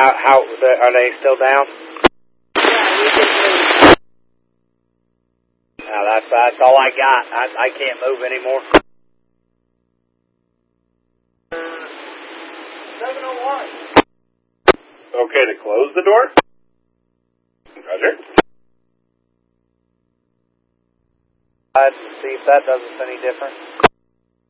How are they still down? That's all I got. I can't move anymore. 701. Okay, to close the door? Roger. Let's see if that does us any different.